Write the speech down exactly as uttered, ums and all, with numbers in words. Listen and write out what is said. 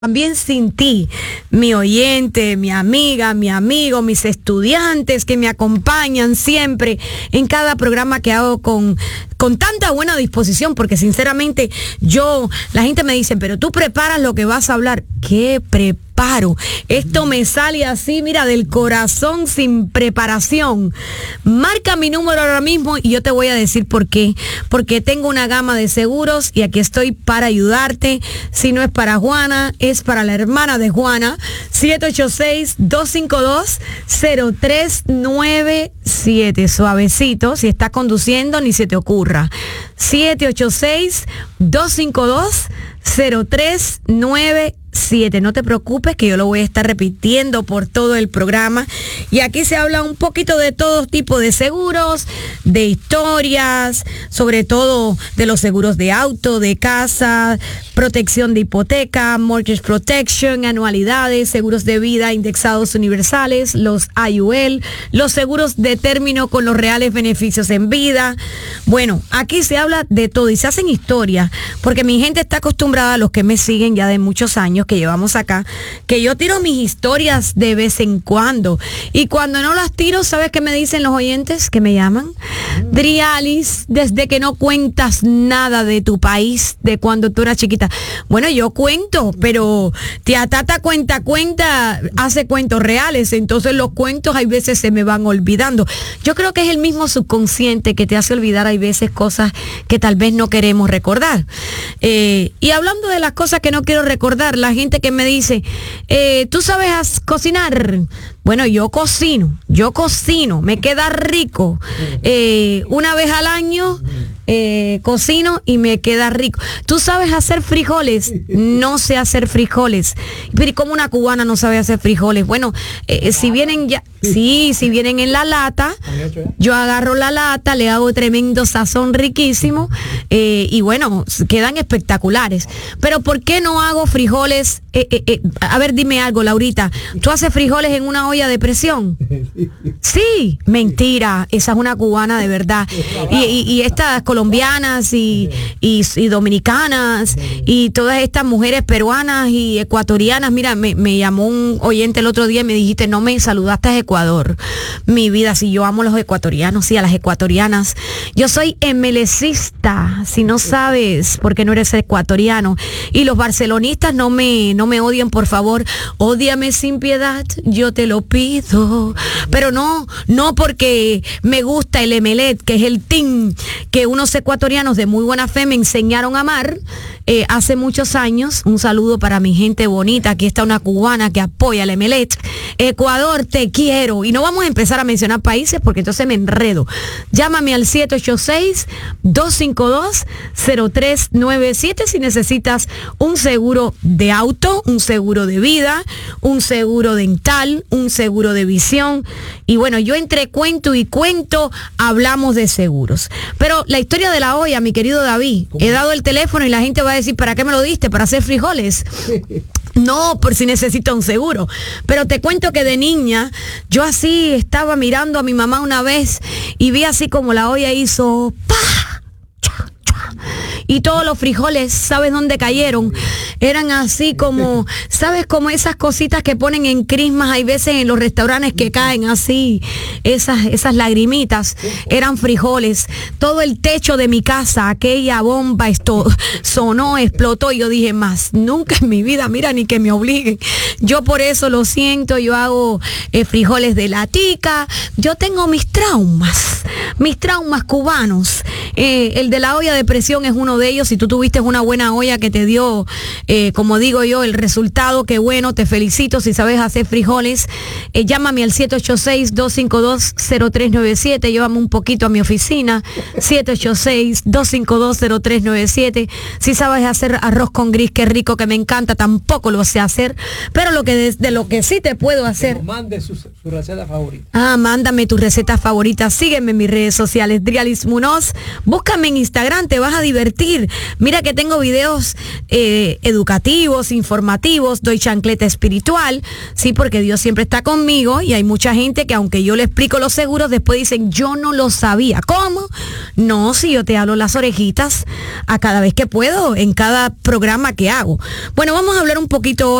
También sin ti, mi oyente, mi amiga, mi amigo, mis estudiantes que me acompañan siempre en cada programa que hago con, con tanta buena disposición, porque sinceramente yo, la gente me dice, pero tú preparas lo que vas a hablar. ¿Qué preparo? Esto me sale así, mira, del corazón, sin preparación. Marca mi número ahora mismo y yo te voy a decir por qué. Porque tengo una gama de seguros y aquí estoy para ayudarte. Si no es para Juana, es para la hermana de Juana. siete ocho seis, dos cinco dos, cero tres nueve siete. Suavecito, si estás conduciendo, ni se te ocurra. siete ocho seis, dos cinco dos, cero tres nueve siete. No te preocupes que yo lo voy a estar repitiendo por todo el programa. Y aquí se habla un poquito de todo tipo de seguros, de historias, sobre todo de los seguros de auto, de casa, protección de hipoteca, mortgage protection, anualidades, seguros de vida indexados universales, los I U L, los seguros de término con los reales beneficios en vida. Bueno, aquí se habla de todo y se hacen historias, porque mi gente está acostumbrada, a los que me siguen ya de muchos años que llevamos acá, que yo tiro mis historias de vez en cuando. Y cuando no las tiro, ¿sabes qué me dicen los oyentes que me llaman? Drialis, desde que no cuentas nada de tu país, de cuando tú eras chiquita. Bueno, yo cuento, pero tía Tata cuenta, cuenta, hace cuentos reales, entonces los cuentos hay veces se me van olvidando. Yo creo que es el mismo subconsciente que te hace olvidar, hay veces cosas que tal vez no queremos recordar. Eh, y hablando de las cosas que no quiero recordar, la gente que me dice, eh, ¿tú sabes cocinar? Bueno, yo cocino, yo cocino, me queda rico. Eh, una vez al año eh, cocino y me queda rico. ¿Tú sabes hacer frijoles? No sé hacer frijoles. Pero ¿cómo una cubana no sabe hacer frijoles? Bueno, eh, si vienen ya, sí, si vienen en la lata, yo agarro la lata, le hago tremendo sazón riquísimo eh, y bueno, quedan espectaculares. Pero ¿por qué no hago frijoles? Eh, eh, eh, a ver, dime algo, Laurita. ¿Tú haces frijoles en una olla de presión? Sí, mentira. Esa es una cubana de verdad. Y, y, y estas colombianas y, y, y dominicanas y todas estas mujeres peruanas y ecuatorianas. Mira, me, me llamó un oyente el otro día y me dijiste, no me saludaste a Ecuador. Mi vida, si yo amo a los ecuatorianos, sí, a las ecuatorianas. Yo soy emelecista, si no sabes, porque no eres ecuatoriano. Y los barcelonistas no me, no me odien, por favor. Ódiame sin piedad, yo te lo pido. Pero no, no porque me gusta el Emelec, que es el team que unos ecuatorianos de muy buena fe me enseñaron a amar eh, hace muchos años. Un saludo para mi gente bonita. Aquí está una cubana que apoya el Emelec. Ecuador, te quiero. Y no vamos a empezar a mencionar países porque entonces me enredo. Llámame al siete ocho seis, dos cinco dos, cero tres nueve siete si necesitas un seguro de auto, un seguro de vida, un seguro dental, un seguro de visión. Y bueno, yo entre cuento y cuento hablamos de seguros. Pero la historia de la olla, mi querido David, ¿cómo? He dado el teléfono y la gente va a decir, ¿para qué me lo diste? ¿Para hacer frijoles? No, por si necesita un seguro. Pero te cuento que de niña, yo así estaba mirando a mi mamá una vez y vi así como la olla hizo ¡pa! Y todos los frijoles, ¿sabes dónde cayeron? Eran así como, ¿sabes? Como esas cositas que ponen en crismas, hay veces en los restaurantes que caen así, esas, esas lagrimitas, eran frijoles. Todo el techo de mi casa, aquella bomba esto, sonó, explotó y yo dije, más nunca en mi vida, mira, ni que me obliguen. Yo por eso lo siento, yo hago eh, frijoles de latica, yo tengo mis traumas, mis traumas cubanos. Eh, el de la olla de presión es uno de ellos. Si tú tuviste una buena olla que te dio, eh, como digo yo, el resultado, qué bueno, te felicito. Si sabes hacer frijoles, eh, llámame al siete ocho seis, dos cinco dos, cero tres nueve siete, llévame un poquito a mi oficina, siete ocho seis, dos cinco dos, cero tres nueve siete. Si sabes hacer arroz con gris, qué rico, que me encanta, tampoco lo sé hacer, pero lo que de, de lo que sí te puedo hacer. Que mande su, su receta favorita. Ah, mándame tu receta favorita, sígueme en mis redes sociales, Drialis Munoz, búscame en Instagram, te vas a divertir. compartir. Mira que tengo videos eh, educativos, informativos, doy chancleta espiritual, sí, porque Dios siempre está conmigo y hay mucha gente que aunque yo le explico los seguros, después dicen, yo no lo sabía. ¿Cómo? No, si yo te hablo las orejitas a cada vez que puedo, en cada programa que hago. Bueno, vamos a hablar un poquito